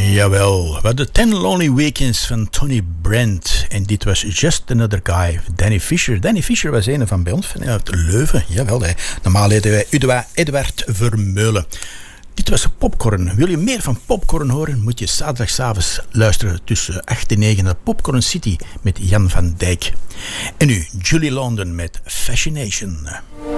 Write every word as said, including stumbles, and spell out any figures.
Jawel, we hadden Ten Lonely Weekends van Tony Brent. En dit was Just Another Guy, Danny Fisher. Danny Fisher was een van bij ons, vanuit Leuven. Jawel, hè. Normaal heten wij Edward Vermeulen. Dit was Popcorn. Wil je meer van Popcorn horen, moet je zaterdagavond luisteren tussen acht en negen naar Popcorn City met Jan van Dijk. En nu Julie London met Fascination.